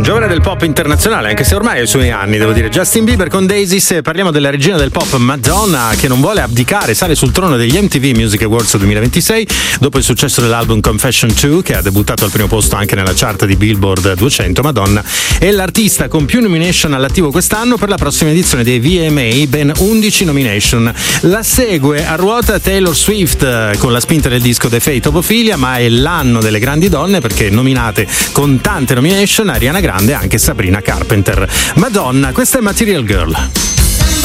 giovane del pop internazionale, anche se ormai ha i suoi anni, devo dire. Justin Bieber con Daisies. Parliamo della regina del pop Madonna, che non vuole abdicare, sale sul trono degli MTV Music Awards 2026 dopo il successo dell'album Confession 2, che ha debuttato al primo posto anche nella chart di Billboard 200. Madonna è l'artista con più nomination all'attivo quest'anno. Per la prossima edizione dei VMA ben 11 nomination. La segue a ruota Taylor Swift con la spinta del disco The Fate of Ophelia, ma è l'anno delle grandi donne perché nominate con tante nomination Ariana Grande e anche Sabrina Carpenter. Madonna, questa è Material Girl.